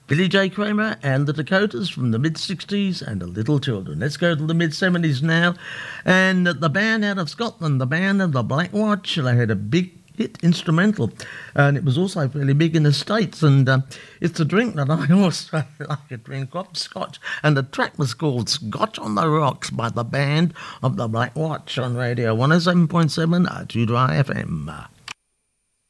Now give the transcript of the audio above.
Billy J. Kramer and the Dakotas from the mid-60s and the Little Children. Let's go to the mid-70s now. And the band out of Scotland, the band of the Black Watch, they had a big hit instrumental, and it was also fairly big in the States, and it's a drink that I also like to drink, scotch, and the track was called Scotch on the Rocks by the band of the Black Watch on Radio 107.7 2 FM.